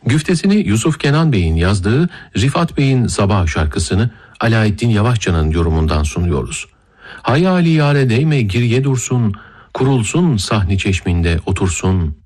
Güftesini Yusuf Kenan Bey'in yazdığı Rifat Bey'in Sabah şarkısını Alaeddin Yavaşça'nın yorumundan sunuyoruz. Hayali yâre değme girye dursun, kurulsun sahni çeşminde otursun.